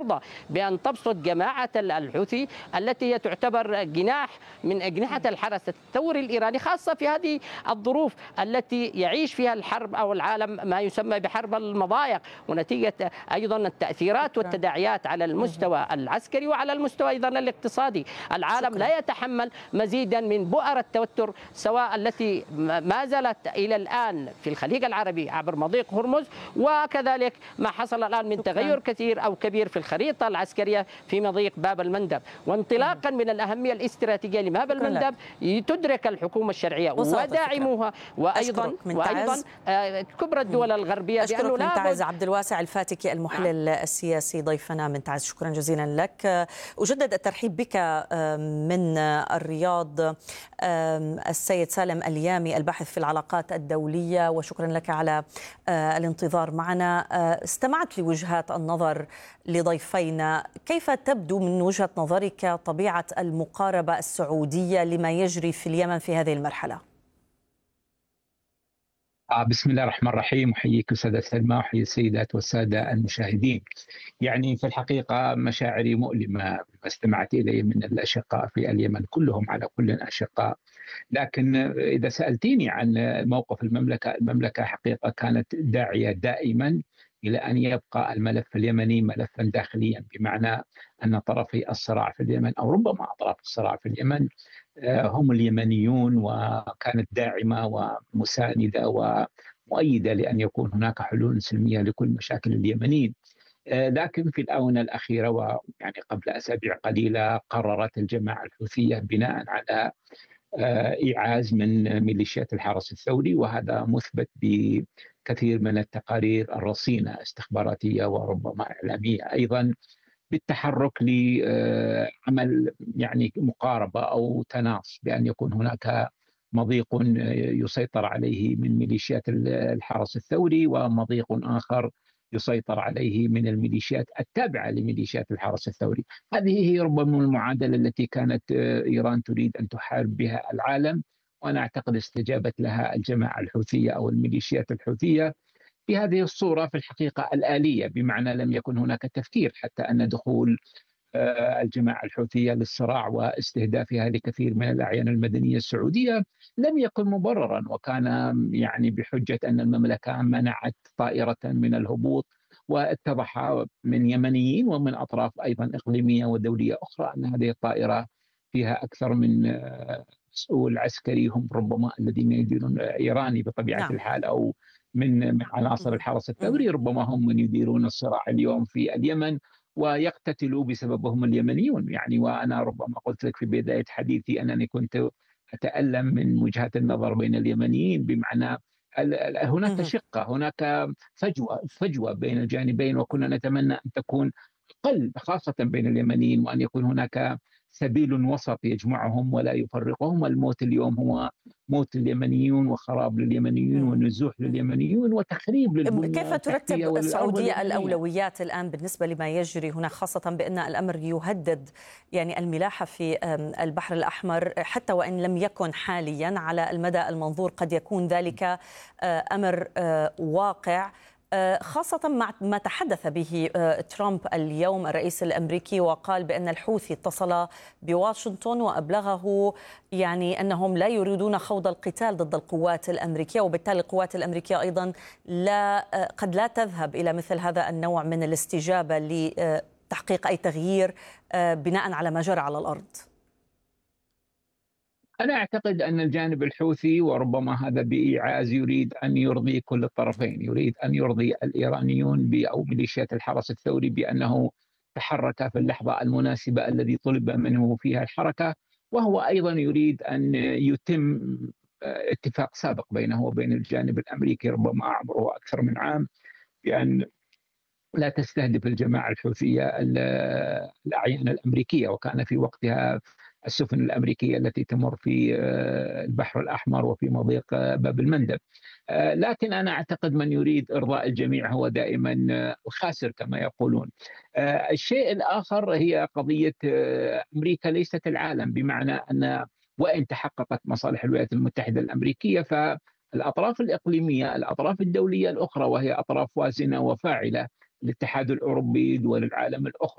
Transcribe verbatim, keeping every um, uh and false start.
ترضى بأن تبسط جماعة الحوثي التي هي تعتبر جناح من أجنحة الحرس الثوري الإيراني، خاصة في هذه الظروف التي يعيش فيها الحرب أو العالم ما يسمى بحرب المضايق، ونتيجة أيضا التأثيرات والتداعيات على المستوى العسكري وعلى المستوى أيضا الاقتصادي. العالم شكرا. لا يتحمل مزيدا من بؤر التوتر، سواء التي ما زالت إلى الآن في الخليج العربي عبر مضيق هرمز، وكذلك ما حصل الآن من شكرا. تغير كثير أو كبير في الخريطة العسكرية في مضيق باب المندب. وانطلاقا من الأهمية الاستراتيجية لباب المندب تدرك الحكومة الشرعية وداعموها وأيضا وأيضا كبرى الدول الغربية بأنه أشكرك لا منتعز عبد الواسع الفاتكي المحلل السياسي ضيفنا منتعز، شكرا جزيلا لك. أجدد الترحيب بك من الرياض السيد سالم اليامي الباحث في العلاقات الدولية، وشكرا لك على الانتظار معنا. استمعت لوجهات النظر لضيفينا، كيف تبدو من وجهة نظرك طبيعة المقاربة السعودية لما يجري في اليمن في هذه المرحلة؟ بسم الله الرحمن الرحيم، أحييك أستاذة سلمى وأحيي السيدات والسادة المشاهدين. يعني في الحقيقة مشاعري مؤلمة ما استمعت إليه من الأشقاء في اليمن، كلهم على كل أشقاء. لكن إذا سألتيني عن موقف المملكة، المملكة حقيقة كانت داعية دائما إلى أن يبقى الملف اليمني ملفا داخليا، بمعنى أن طرفي الصراع في اليمن أو ربما أطراف الصراع في اليمن هم اليمنيون، وكانت داعمة ومساندة ومؤيدة لأن يكون هناك حلول سلمية لكل مشاكل اليمنيين. لكن في الآونة الأخيرة ويعني قبل أسابيع قليلة قررت الجماعة الحوثية بناء على إيعاز من ميليشيات الحرس الثوري، وهذا مثبت بكثير من التقارير الرصينة استخباراتية وربما إعلامية أيضا، بالتحرك لعمل يعني مقاربة أو تناص بأن يكون هناك مضيق يسيطر عليه من ميليشيات الحرس الثوري ومضيق آخر يسيطر عليه من الميليشيات التابعة لميليشيات الحرس الثوري. هذه هي ربما المعادلة التي كانت إيران تريد أن تحارب بها العالم، وأنا أعتقد استجابت لها الجماعة الحوثية أو الميليشيات الحوثية بهذه الصورة في الحقيقة الآلية، بمعنى لم يكن هناك تفكير، حتى أن دخول الجماعة الحوثية للصراع واستهدافها لكثير من الأعيان المدنية السعودية لم يكن مبررا، وكان يعني بحجة أن المملكة منعت طائرة من الهبوط، واتضح من يمنيين ومن أطراف أيضا إقليمية ودولية أخرى أن هذه الطائرة فيها أكثر من مسؤول عسكري هم ربما الذين يديرون إيراني بطبيعة نعم. الحال، أو من من عناصر الحرس الثوري، ربما هم من يديرون الصراع اليوم في اليمن ويقتتلوا بسببهم اليمنيون. يعني وأنا ربما قلت لك في بداية حديثي أنني كنت أتألم من وجهات النظر بين اليمنيين، بمعنى هناك شقة، هناك فجوة فجوة بين الجانبين، وكنا نتمنى أن تكون أقل، خاصة بين اليمنيين، وأن يكون هناك سبيل وسط يجمعهم ولا يفرقهم. الموت اليوم هو موت اليمنيون وخراب لليمنيين ونزوح لليمنيين وتخريب للبنية. كيف ترتب السعودية الأولويات الآن بالنسبة لما يجري هناك، خاصة بأن الأمر يهدد يعني الملاحة في البحر الأحمر، حتى وإن لم يكن حاليا على المدى المنظور قد يكون ذلك أمر واقع، خاصة مع ما تحدث به ترامب اليوم الرئيس الأمريكي، وقال بأن الحوثي اتصل بواشنطن وأبلغه يعني أنهم لا يريدون خوض القتال ضد القوات الأمريكية، وبالتالي القوات الأمريكية أيضا لا قد لا تذهب إلى مثل هذا النوع من الاستجابة لتحقيق أي تغيير بناء على ما جرى على الأرض. أنا أعتقد أن الجانب الحوثي، وربما هذا بإيعاز، يريد أن يرضي كل الطرفين، يريد أن يرضي الإيرانيون أو ميليشيات الحرس الثوري بأنه تحرك في اللحظة المناسبة الذي طلب منه فيها الحركة، وهو أيضا يريد أن يتم اتفاق سابق بينه وبين الجانب الأمريكي ربما عمره أكثر من عام، بأن لا تستهدف الجماعة الحوثية الأعيان الأمريكية، وكان في وقتها السفن الأمريكية التي تمر في البحر الأحمر وفي مضيق باب المندب. لكن أنا أعتقد من يريد إرضاء الجميع هو دائما الخاسر كما يقولون. الشيء الآخر هي قضية أمريكا ليست العالم، بمعنى أن وإن تحققت مصالح الولايات المتحدة الأمريكية، فالأطراف الإقليمية، الأطراف الدولية الأخرى، وهي أطراف وازنة وفاعلة، الاتحاد الأوروبي، دول العالم الأخرى